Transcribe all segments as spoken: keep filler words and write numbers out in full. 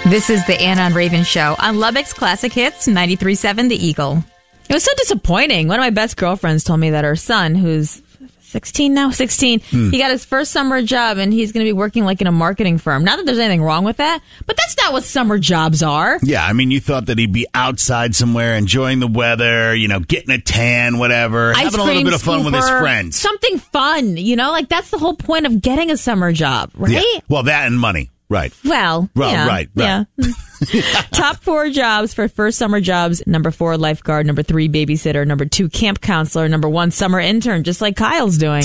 This is the Anna and Raven Show on Lubbock's Classic Hits, ninety-three point seven The Eagle. It was so disappointing. One of my best girlfriends told me that her son, who's sixteen now, sixteen, hmm. he got his first summer job and he's going to be working like in a marketing firm. Not that there's anything wrong with that, but that's not what summer jobs are. Yeah, I mean, you thought that he'd be outside somewhere, enjoying the weather, you know, getting a tan, whatever, Ice having a little bit of fun scooper, with his friends. Something fun, you know, like that's the whole point of getting a summer job, right? Yeah. Well, that and money. Right. Well, well yeah, right, right. Yeah. Top four jobs for first summer jobs. Number four, lifeguard. Number three, babysitter. Number two, camp counselor. Number one, summer intern, just like Kyle's doing.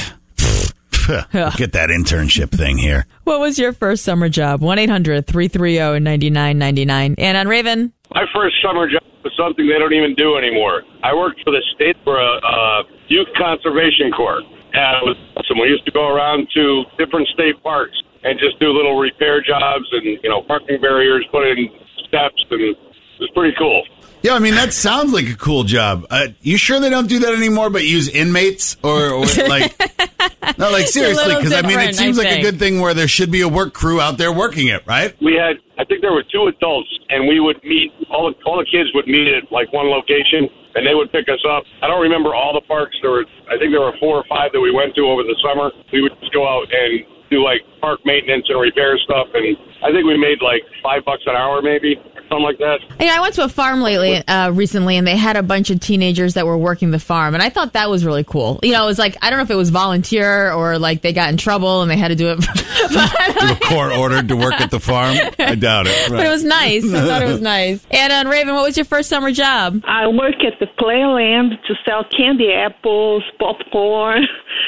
Get that internship thing here. What was your first summer job? one eight hundred three three zero nine nine nine nine. And on Raven? My first summer job was something they don't even do anymore. I worked for the state for a, a youth conservation corps. And it was awesome. We used to go around to different state parks and just do little repair jobs and, you know, parking barriers, put in steps, and it was pretty cool. Yeah, I mean, that sounds like a cool job. Uh, you sure they don't do that anymore, but use inmates? Or, or like, no, like seriously, because I mean, it seems like a good thing where there should be a work crew out there working it, right? We had, I think there were two adults, and we would meet, all the, all the kids would meet at like one location, and they would pick us up. I don't remember all the parks. There were, I think there were four or five that we went to over the summer. We would just go out and do like park maintenance and repair stuff, and I think we made like five bucks an hour maybe, or something like that. Yeah, I went to a farm lately, uh, recently, and they had a bunch of teenagers that were working the farm, and I thought that was really cool. You know, it was like, I don't know if it was volunteer or like they got in trouble and they had to do it. You were court ordered to work at the farm? I doubt it. Right. But it was nice. I thought it was nice. And uh, Raven, what was your first summer job? I work at the Playland to sell candy apples, popcorn,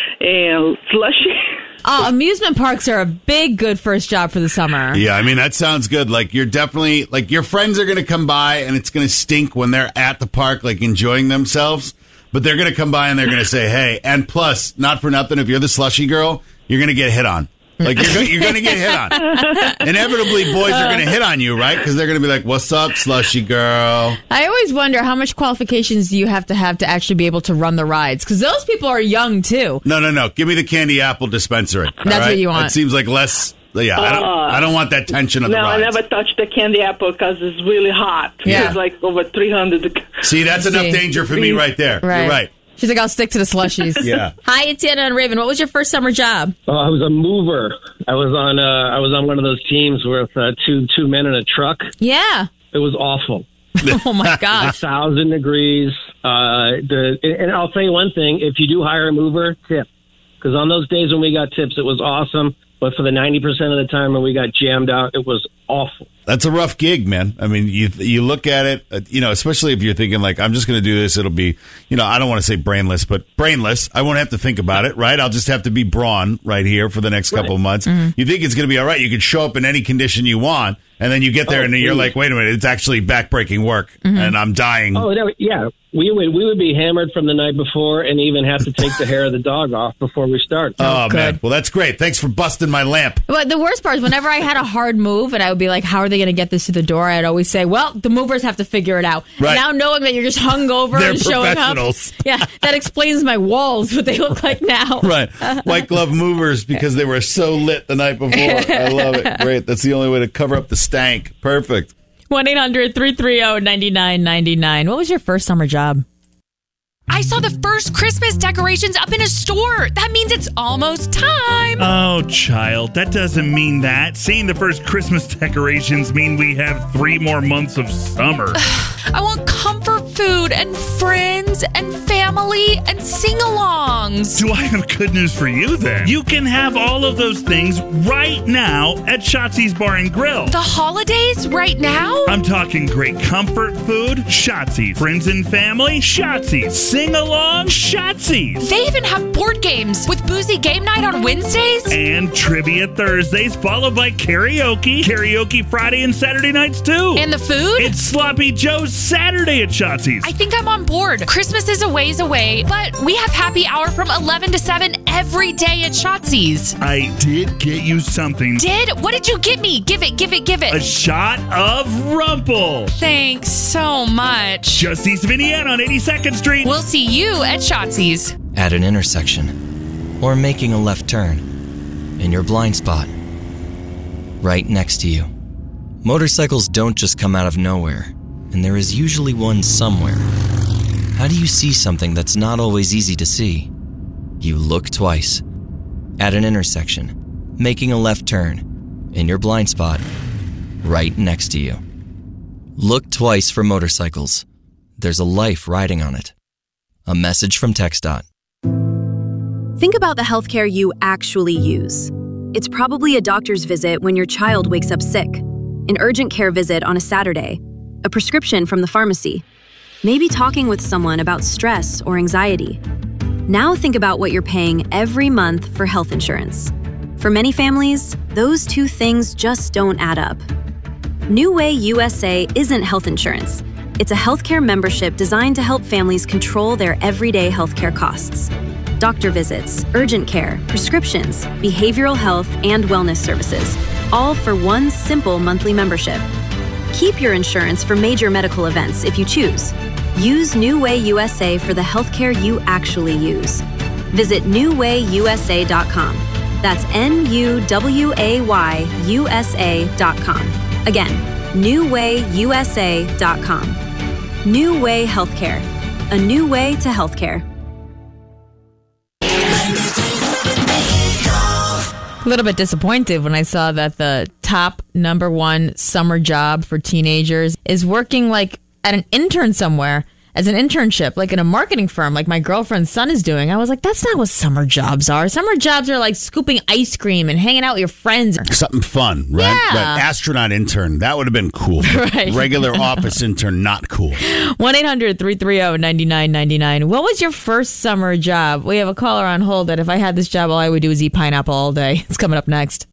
and slushy. Oh, amusement parks are a big, good first job for the summer. Yeah, I mean, that sounds good. Like, you're definitely, like, your friends are going to come by, and it's going to stink when they're at the park, like, enjoying themselves. But they're going to come by, and they're going to say, hey, and plus, not for nothing, if you're the slushy girl, you're going to get hit on. Like, you're, go- you're going to get hit on. Inevitably, boys are going to hit on you, right? Because they're going to be like, what's up, slushy girl? I always wonder how much qualifications do you have to have to actually be able to run the rides? Because those people are young, too. No, no, no. Give me the candy apple dispenser. That's right? What you want. It seems like less... Yeah, I don't, I don't want that tension of no, the rides. No, I never touched the candy apple because it's really hot. Yeah. It's like over three hundred. See, that's enough danger for me right there. Right. You're right. She's like, I'll stick to the slushies. Yeah. Hi, it's Anna and Raven. What was your first summer job? Uh, I was a mover. I was on. Uh, I was on one of those teams with uh, two two men in a truck. Yeah. It was awful. Oh my gosh. A thousand degrees. Uh, the and I'll tell you one thing: if you do hire a mover, tip. Because on those days when we got tips, it was awesome. But for the ninety percent of the time when we got jammed out, it was awful. That's a rough gig, man. I mean, you you look at it, uh, you know, especially if you're thinking like, I'm just going to do this. It'll be, you know, I don't want to say brainless, but brainless. I won't have to think about it, right? I'll just have to be brawn right here for the next couple right. of months. Mm-hmm. You think it's going to be all right. You could show up in any condition you want. And then you get there oh, and you're please. like, wait a minute, it's actually backbreaking work. Mm-hmm. And I'm dying. Oh, no, yeah. We would we would be hammered from the night before and even have to take the hair of the dog off before we start. Oh, good. man. Well, that's great. Thanks for busting my lamp. But the worst part is whenever I had a hard move and I would be like, how are they going to get this to the door? I'd always say, well, the movers have to figure it out. Right. Now knowing that you're just hungover They're and showing up. professionals. Yeah, that explains my walls, what they look like now. Right. White glove movers because they were so lit the night before. I love it. Great. That's the only way to cover up the stank. Perfect. one eight hundred three three zero nine nine nine nine. What was your first summer job? I saw the first Christmas decorations up in a store. That means it's almost time. Oh, child, that doesn't mean that. Seeing the first Christmas decorations mean we have three more months of summer. I want comfort food and friends and family and sing-alongs. Do I have good news for you then? You can have all of those things right now at Schatzi's Bar and Grill. The holidays right now? I'm talking great comfort food, Schatzi's. Friends and family, Schatzi's. Sing-along, Schatzi's. They even have board games with boozy game night on Wednesdays. And trivia Thursdays, followed by karaoke. Karaoke Friday and Saturday nights, too. And the food? It's Sloppy Joe's Saturday at Schatzi's. I think I'm on board. Christmas is a ways away, but we have happy hour from eleven to seven every day at Schatzi's. I did get you something. Did? What did you get me? Give it, give it, give it. A shot of Rumple. Thanks so much. Just east of Indiana on eighty-second Street. We'll see you at Schatzi's. At an intersection, or making a left turn, in your blind spot, right next to you. Motorcycles don't just come out of nowhere, and there is usually one somewhere. How do you see something that's not always easy to see? You look twice. At an intersection, making a left turn, in your blind spot, right next to you. Look twice for motorcycles. There's a life riding on it. A message from TxDOT. Think about the healthcare you actually use. It's probably a doctor's visit when your child wakes up sick, an urgent care visit on a Saturday, a prescription from the pharmacy, maybe talking with someone about stress or anxiety. Now think about what you're paying every month for health insurance. For many families, those two things just don't add up. New Way U S A isn't health insurance. It's a healthcare membership designed to help families control their everyday healthcare costs. Doctor visits, urgent care, prescriptions, behavioral health, and wellness services, all for one simple monthly membership. Keep your insurance for major medical events if you choose. Use New Way U S A for the healthcare you actually use. Visit new way u s a dot com. That's N U W A Y U S A dot com. Again, new way u s a dot com. New Way Healthcare. A new way to healthcare. A little bit disappointed when I saw that the top number one summer job for teenagers is working like at an intern somewhere as an internship, like in a marketing firm, like my girlfriend's son is doing. I was like, that's not what summer jobs are. Summer jobs are like scooping ice cream and hanging out with your friends. Something fun, right? Yeah. But astronaut intern, that would have been cool. Right. Regular office intern, not cool. one eight hundred three three zero nine nine nine nine. What was your first summer job? We have a caller on hold that if I had this job, all I would do is eat pineapple all day. It's coming up next.